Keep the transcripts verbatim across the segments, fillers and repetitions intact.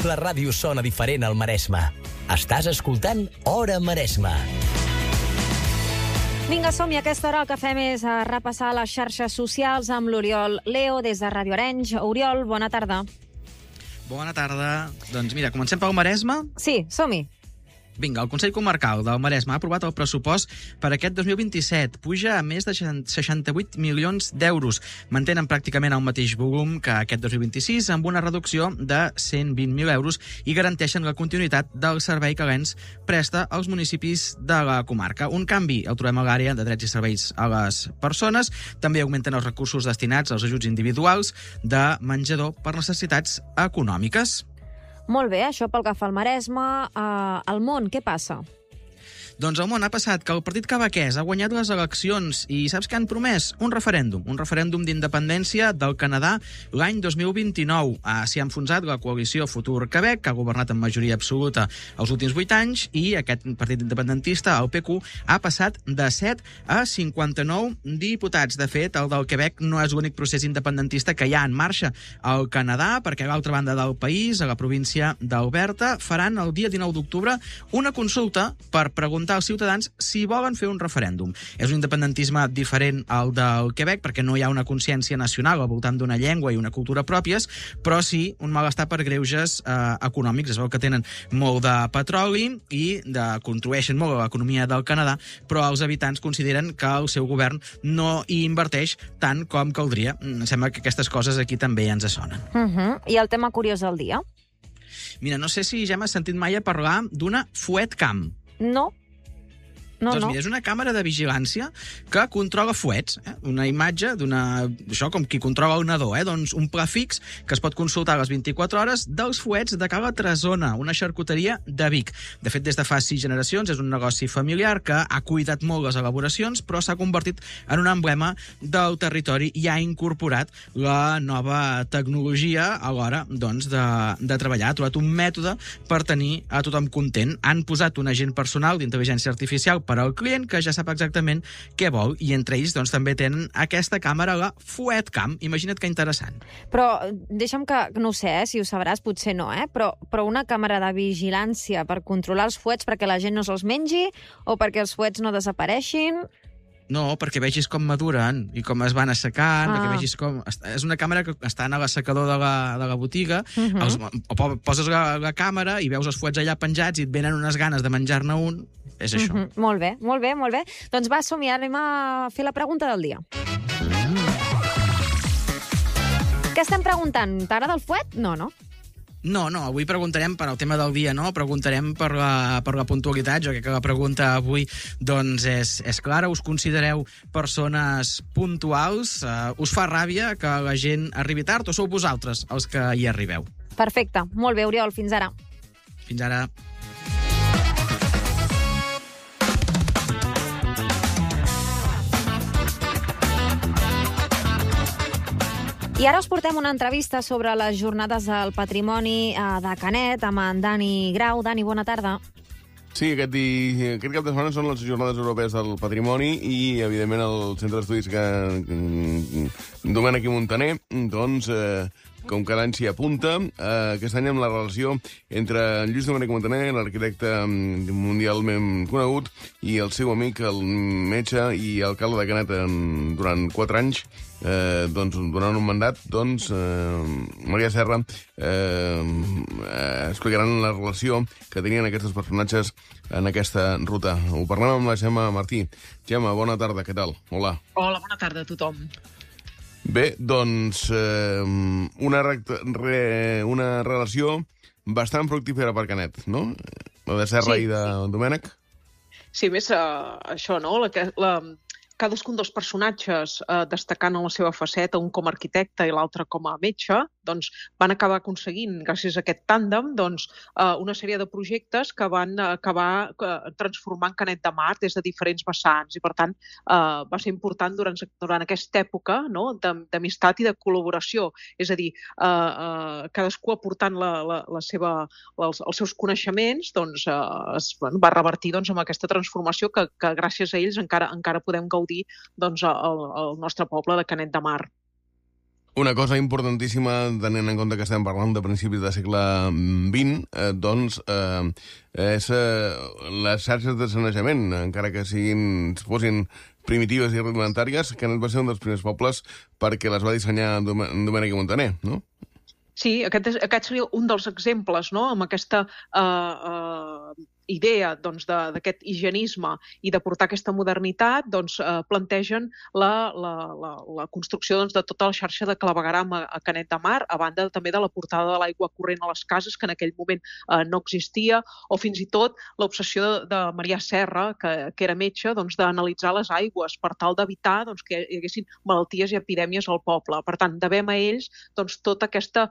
la ràdio sona diferent al Maresme. Estàs escoltant Hora Maresme. Vinga, som-hi. A aquesta hora el que fem és repassar les xarxes socials amb l'Oriol Leo des de Ràdio Arenys. Oriol, bona tarda. Bona tarda. Doncs mira, comencem pel Maresme. Sí, som-hi. Vinga, el Consell Comarcal del Maresme ha aprovat el pressupost per aquest dos mil vint-i-set. Puja a més de seixanta-vuit milions d'euros. Mantenen pràcticament el mateix volum que aquest dos mil vint-i-sis, amb una reducció de cent vint mil euros i garanteixen la continuïtat del servei que l'Ens presta als municipis de la comarca. Un canvi el trobem a l'àrea de drets i serveis a les persones. També augmenten els recursos destinats als ajuts individuals de menjador per necessitats econòmiques. Molt bé, això pel que fa al Maresme. Uh, al món, què passa? Doncs al món ha passat que el Partit Quebequès ha guanyat les eleccions i saps què han promès? Un referèndum, un referèndum d'independència del Canadà l'any dos mil vint-i-nou. Ah, s'hi ha enfonsat la coalició Futur Quebec, que ha governat en majoria absoluta els últims vuit anys, i aquest partit independentista, el P Q, ha passat de set a cinquanta-nou diputats. De fet, el del Quebec no és l'únic procés independentista que hi ha en marxa al Canadà, perquè a l'altra banda del país, a la província d'Alberta, faran el dia dinou d'octubre una consulta per preguntar als ciutadans si volen fer un referèndum. És un independentisme diferent al del Quebec, perquè no hi ha una consciència nacional al voltant d'una llengua i una cultura pròpies, però sí un malestar per greuges eh, econòmics. Es veu que tenen molt de petroli i de, contribueixen molt a l'economia del Canadà, però els habitants consideren que el seu govern no hi inverteix tant com caldria. Em sembla que aquestes coses aquí també ens sonen. Uh-huh. I el tema curiós del dia? Mira, no sé si ja m'has sentit mai a parlar d'una fuet cam. No. No, doncs no. mira, és una càmera de vigilància que controla fuets. Eh? Una imatge d'una... Això com qui controla el nadó, eh? Doncs un pla fix que es pot consultar a les vint-i-quatre hores dels fuets de Cala Tresona, una xarcuteria de Vic. De fet, des de fa sis generacions és un negoci familiar que ha cuidat molt les elaboracions, però s'ha convertit en un emblema del territori i ha incorporat la nova tecnologia a l'hora doncs, de, de treballar. Ha trobat un mètode per tenir a tothom content. Han posat un agent personal d'intel·ligència artificial per al client que ja sap exactament què vol, i entre ells doncs, també tenen aquesta càmera, la Fuet Cam. Imagina't que interessant. Però deixa'm que, no ho sé, eh, si ho sabràs, potser no, eh? però, però una càmera de vigilància per controlar els fuets perquè la gent no se'ls mengi o perquè els fuets no desapareixin? No, perquè vegis com maduren i com es van assecant, Ah. perquè vegis com... És una càmera que està en l'assecador de, la, de la botiga, Uh-huh. els, o poses la, la càmera i veus els fuets allà penjats i et venen unes ganes de menjar-ne un. És això. Uh-huh. Molt bé, molt bé, molt bé. Doncs va, som-hi, anem a fer la pregunta del dia. Mm. Què estem preguntant? T'agrada el fuet? No, no? No, no, avui preguntarem per al tema del dia, no? Preguntarem per la, per la puntualitat. Jo crec que la pregunta avui doncs, és, és clara. Us considereu persones puntuals? Uh, us fa ràbia que la gent arribi tard o sou vosaltres els que hi arribeu? Perfecte. Molt bé, Oriol. Fins ara. Fins ara. I ara us portem una entrevista sobre les jornades del patrimoni de Canet amb en Dani Grau. Dani, bona tarda. Sí, aquest, di... aquest cap de setmana són les Jornades Europees del Patrimoni i, evidentment, el Centre d'Estudis que... Domènec i Montaner, doncs, eh, com cada any s'hi apunta, eh, aquest any amb la relació entre en Lluís Domènec Montaner, l'arquitecte mundialment conegut, i el seu amic, el metge i alcalde de Canet durant quatre anys, eh, doncs, donant un mandat, doncs, eh, Maria Serra eh, eh, explicaran la relació que tenien aquests dos personatges en aquesta ruta. Ho parlem amb la Gemma Martí. Gemma, bona tarda, què tal? Hola. Hola, bona tarda a tothom. Bé, doncs, eh, una, recta, re, una relació bastant fructífera per Canet, no? La de Serra Sí. i de Domènec. Sí, més uh, això, no? La, que- la, cadascun dels personatges eh, destacant en la seva faceta, un com a arquitecte i l'altre com a metge, doncs van acabar aconseguint, gràcies a aquest tàndem, doncs, eh, una sèrie de projectes que van acabar eh, transformant Canet de Mar des de diferents vessants. I, per tant, eh, va ser important durant, durant aquesta època, no?, d'am- d'amistat i de col·laboració. És a dir, eh, eh, cadascú aportant la, la, la seva, els, els seus coneixements, doncs, eh, es bueno, va revertir doncs, amb aquesta transformació que, que gràcies a ells encara encara podem gaudir doncs, al, al nostre poble de Canet de Mar. Una cosa importantíssima, tenint en compte que estem parlant de principis del segle vint, eh, doncs, eh, és eh, les xarxes de sanejament, encara que siguin, fossin primitives i rudimentàries, que va ser un dels primers pobles perquè les va dissenyar Domènech i Montaner, no? Sí, aquest, és, aquest seria un dels exemples, no?, amb aquesta eh, eh, idea doncs, d'aquest higienisme i de portar aquesta modernitat, doncs, eh, plantegen la, la, la, la construcció doncs, de tota la xarxa de clavegueram a, a Canet de Mar, a banda també de la portada de l'aigua corrent a les cases, que en aquell moment eh, no existia, o fins i tot l'obsessió de, de Marià Serra, que, que era metge, doncs, d'analitzar les aigües per tal d'evitar doncs, que hi haguessin malalties i epidèmies al poble. Per tant, devem a ells doncs, tota aquesta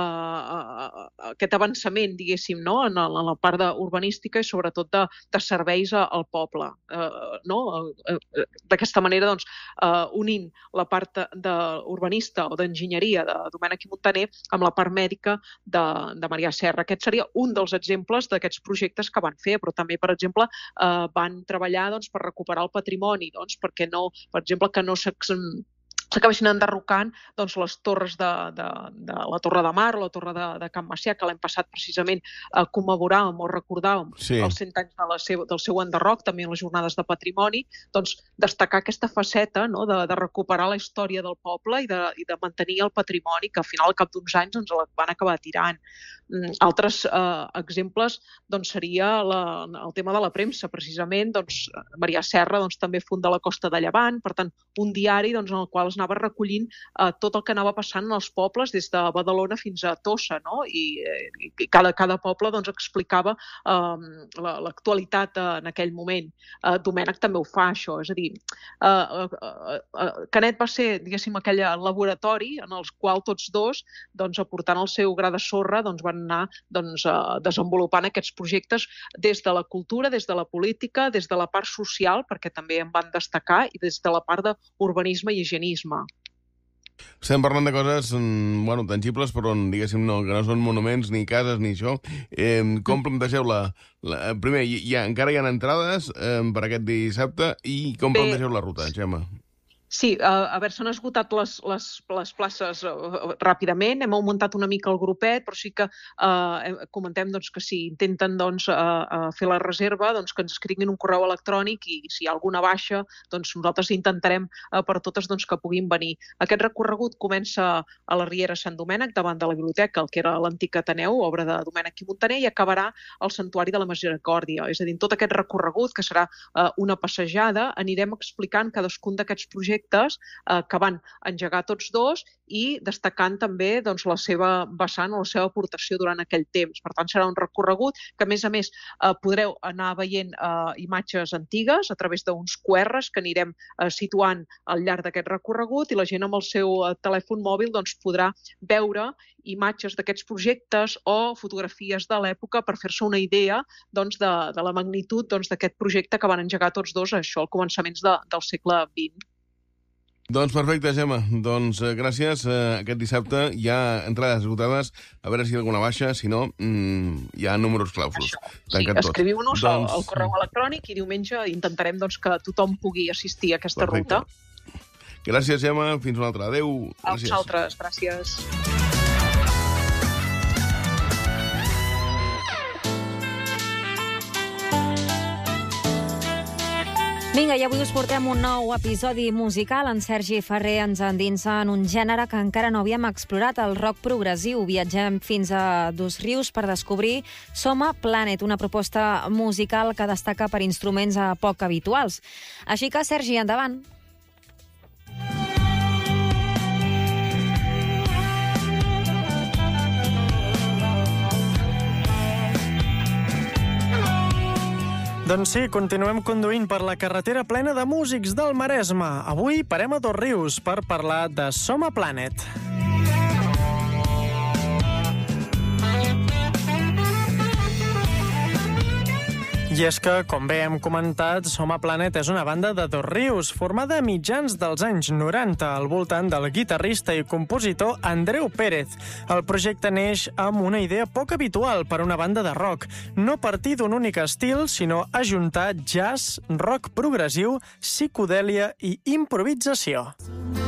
Uh, aquest avançament, diguéssim, no? en, en la part urbanística i sobretot de, de serveis al poble. Uh, no? uh, uh, D'aquesta manera, doncs, uh, unint la part de urbanista o d'enginyeria de Domènech i Montaner amb la part mèdica de, de Marià Serra. Aquest seria un dels exemples d'aquests projectes que van fer, però també, per exemple, uh, van treballar doncs, per recuperar el patrimoni, doncs, perquè no, per exemple, que no s'ex... s'acabessin enderrocant doncs, les torres de, de, de la Torre de Mar o la Torre de, de Can Macià, que l'any passat precisament eh, commemoràvem o recordàvem sí. els cent anys de la seva, del seu enderroc, també en les jornades de patrimoni, doncs destacar aquesta faceta, no?, de, de recuperar la història del poble i de, i de mantenir el patrimoni, que al final, al cap d'uns anys, ens la van acabar tirant. Mm, altres eh, exemples doncs, seria la, el tema de la premsa, precisament, doncs, Marià Serra doncs, també funda la Costa de Llevant, per tant, un diari doncs, en el qual es anava recollint eh, tot el que anava passant en els pobles, des de Badalona fins a Tossa, no? I, i cada, cada poble doncs, explicava eh, l'actualitat eh, en aquell moment. Eh, Domènech també ho fa, això, és a dir, eh, eh, eh, Canet va ser, diguéssim, aquell laboratori en el qual tots dos, doncs, aportant el seu gra de sorra, doncs, van anar doncs, eh, desenvolupant aquests projectes des de la cultura, des de la política, des de la part social, perquè també en van destacar, i des de la part d'urbanisme i higienisme. Estem parlant de coses bueno, tangibles, però diguéssim no, que no són monuments, ni cases, ni això. Eh, com plantegeu la... la primer, hi ha, encara hi ha entrades eh, per aquest dissabte, i com Bé, plantegeu la ruta, Gemma? Sí, a, a veure, s'han esgotat les, les, les places uh, ràpidament, hem augmentat una mica el grupet, però sí que uh, comentem doncs, que si intenten doncs, uh, uh, fer la reserva, doncs, que ens escriguin un correu electrònic i si hi ha alguna baixa, doncs nosaltres intentarem uh, per totes doncs, que puguin venir. Aquest recorregut comença a la Riera Sant Domènec, davant de la biblioteca, el que era l'antic Ateneu, obra de Domènech i Montaner, i acabarà al Santuari de la Misericòrdia. És a dir, tot aquest recorregut, que serà uh, una passejada, anirem explicant cadascun d'aquests projectes que van engegar tots dos i destacant també doncs, la seva vessant o la seva aportació durant aquell temps. Per tant, serà un recorregut que, a més a més, eh, podreu anar veient eh, imatges antigues a través d'uns Q Rs que anirem eh, situant al llarg d'aquest recorregut, i la gent amb el seu eh, telèfon mòbil doncs, podrà veure imatges d'aquests projectes o fotografies de l'època per fer-se una idea doncs, de, de la magnitud doncs, d'aquest projecte que van engegar tots dos, això, al començaments de, del segle vint. Doncs perfecte, Gemma. Doncs eh, gràcies. Eh, aquest dissabte hi ha entrades esgotades. A veure si hi ha alguna baixa. Si no, mm, hi ha números clausos. Sí, escriviu-nos doncs... al, al correu electrònic i diumenge intentarem doncs, que tothom pugui assistir a aquesta perfecte. ruta. Gràcies, Gemma. Fins una altra. Adéu. A vosaltres. Gràcies. Vinga, i avui us portem un nou episodi musical. En Sergi Ferrer ens endinsa en un gènere que encara no havíem explorat, el rock progressiu. Viatgem fins a Dosrius per descobrir Soma Planet, una proposta musical que destaca per instruments poc habituals. Així que, Sergi, endavant. Doncs sí, continuem conduint per la carretera plena de músics del Maresme. Avui parem a Dosrius per parlar de Soma Planet. I és que, com bé hem comentat, Soma Planet és una banda de Dosrius, formada a mitjans dels anys noranta, al voltant del guitarrista i compositor Andreu Pérez. El projecte neix amb una idea poc habitual per a una banda de rock, no partir d'un únic estil, sinó ajuntar jazz, rock progressiu, psicodèlia i improvisació.